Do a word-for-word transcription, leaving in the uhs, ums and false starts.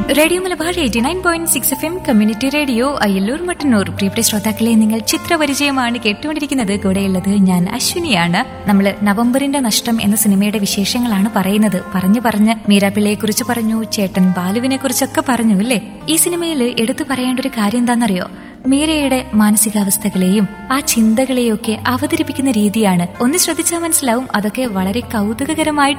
Radio Malabar eighty nine point six F M community radio Ayyallur Mattannur. പ്രിയപ്പെട്ട ശ്രോതാക്കളെ, നിങ്ങൾ ചിത്രപരിചയമാണ് കേട്ടുകൊണ്ടിരിക്കുന്നത്. കൂടെയുള്ളത് ഞാൻ അശ്വിനിയാണ്. നമ്മള് നവംബറിന്റെ നഷ്ടം എന്ന സിനിമയുടെ വിശേഷങ്ങളാണ് പറയുന്നത്. പറഞ്ഞു പറഞ്ഞ് മീരാപ്പിള്ളയെ കുറിച്ച് പറഞ്ഞു, ചേട്ടൻ ബാലുവിനെ കുറിച്ചൊക്കെ പറഞ്ഞു അല്ലേ. ഈ സിനിമയിൽ എടുത്തു പറയേണ്ട ഒരു കാര്യം എന്താണെന്നറിയോ? മീരയുടെ മാനസികാവസ്ഥകളെയും ആ ചിന്തകളെയും ഒക്കെ അവതരിപ്പിക്കുന്ന രീതിയാണ്. ഒന്ന് ശ്രദ്ധിച്ചാൽ മനസ്സിലാവും, അതൊക്കെ വളരെ കൗതുകകരമായിട്ട്